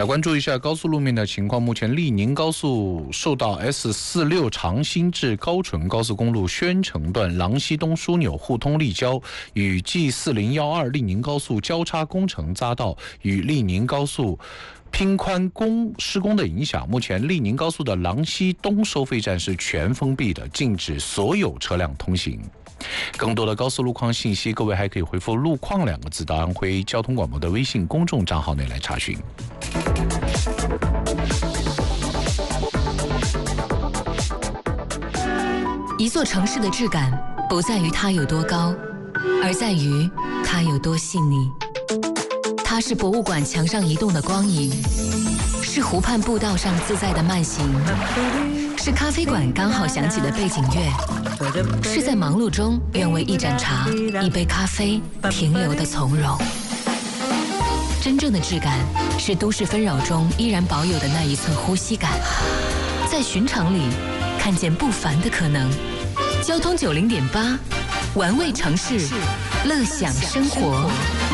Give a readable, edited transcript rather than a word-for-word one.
来关注一下高速路面的情况。目前利宁高速受到 S46长兴至高淳高速公路宣城段郎西东枢纽互通立交与 G4012 利宁高速交叉工程匝道与利宁高速拼宽施工的影响，目前利宁高速的郎西东收费站是全封闭的，禁止所有车辆通行。更多的高速路况信息，各位还可以回复"路况"2个字到安徽交通广播的微信公众账号内来查询。 一座城市的质感不在于它有多高，而在于它有多细腻。它是博物馆墙上移动的光影，是湖畔步道上自在的慢行，是咖啡馆刚好响起的背景乐，是在忙碌中愿为一盏茶、一杯咖啡停留的从容。真正的质感是都市纷扰中依然保有的那一寸呼吸感，在寻常里看见不凡的可能。交通90.8，玩味城市，乐享生活。